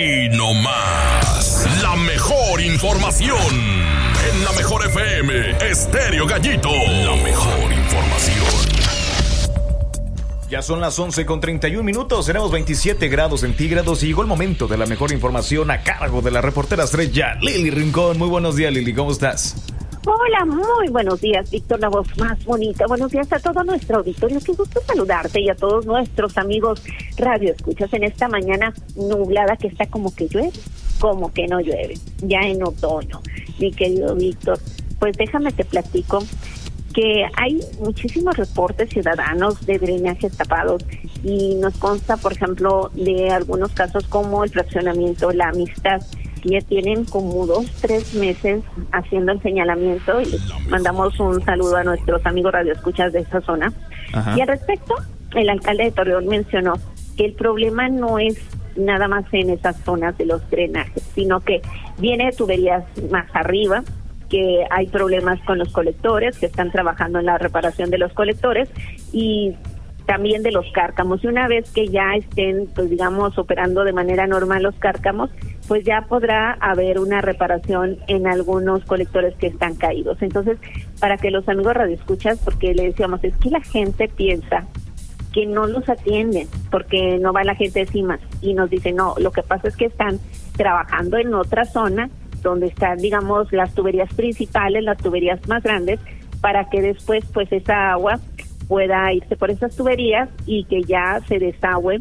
Aquí nomás, la mejor información. En la mejor FM, Estéreo Gallito. La mejor información. Ya son las 11:31. Tenemos 27 grados centígrados y llegó el momento de la mejor información a cargo de la reportera estrella Lili Rincón. Muy buenos días, Lili, ¿cómo estás? Hola, muy buenos días, Víctor, la voz más bonita. Buenos días a todo nuestro auditorio. Qué gusto saludarte y a todos nuestros amigos radioescuchas en esta mañana nublada que está como que llueve, como que no llueve, ya en otoño. Mi querido Víctor, pues déjame te platico que hay muchísimos reportes ciudadanos de drenajes tapados y nos consta, por ejemplo, de algunos casos como el fraccionamiento La Amistad, que ya tienen como 2-3 meses haciendo el señalamiento y les mandamos un saludo a nuestros amigos radioescuchas de esa zona. Ajá. Y al respecto, el alcalde de Torreón mencionó que el problema no es nada más en esas zonas de los drenajes, sino que viene de tuberías más arriba, que hay problemas con los colectores, que están trabajando en la reparación de los colectores y también de los cárcamos. Y una vez que ya estén, pues digamos, operando de manera normal los cárcamos, pues ya podrá haber una reparación en algunos colectores que están caídos. Entonces, para que los amigos radioescuchas, porque le decíamos, es que la gente piensa que no los atienden, porque no va la gente encima, y nos dice, no, lo que pasa es que están trabajando en otra zona, donde están, digamos, las tuberías principales, las tuberías más grandes, para que después, pues, esa agua pueda irse por esas tuberías y que ya se desagüe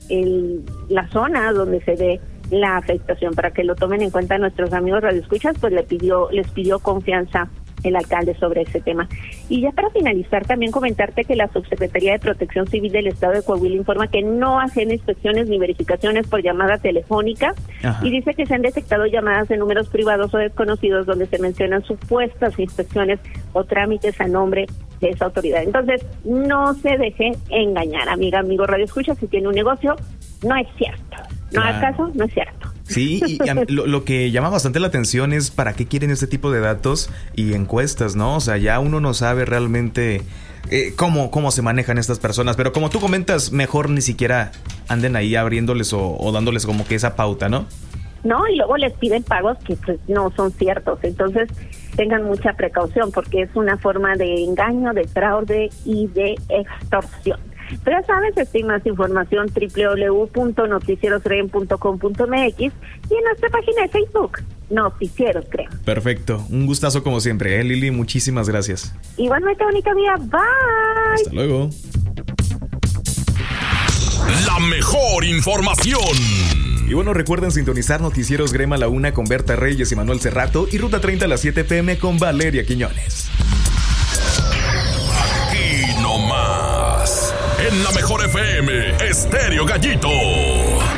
en la zona donde se ve la afectación. Para que lo tomen en cuenta nuestros amigos radioescuchas, pues les pidió confianza el alcalde sobre ese tema. Y ya para finalizar, también comentarte que la Subsecretaría de Protección Civil del Estado de Coahuila informa que no hacen inspecciones ni verificaciones por llamada telefónica. Ajá. Y dice que se han detectado llamadas de números privados o desconocidos donde se mencionan supuestas inspecciones o trámites a nombre de esa autoridad. Entonces, no se deje engañar, amigo radioescucha, si tiene un negocio, no es cierto. No haga caso, no es cierto. Sí, y lo que llama bastante la atención es para qué quieren este tipo de datos y encuestas, ¿no? O sea, ya uno no sabe realmente cómo se manejan estas personas. Pero como tú comentas, mejor ni siquiera anden ahí abriéndoles o dándoles como que esa pauta, ¿no? No, y luego les piden pagos que pues no son ciertos. Entonces, tengan mucha precaución porque es una forma de engaño, de fraude y de extorsión. Pero ya sabes, hay más información www.noticieroscreen.com.mx y en nuestra página de Facebook, Noticieros Creen. Perfecto, un gustazo como siempre, Lili, muchísimas gracias. Igualmente, bonita vida, bye. Hasta luego. La mejor información. Y bueno, recuerden sintonizar Noticieros Grema a la 1 con Berta Reyes y Manuel Cerrato y Ruta 30 a las 7 p.m. con Valeria Quiñones. Aquí nomás. En la mejor FM, Estéreo Gallito.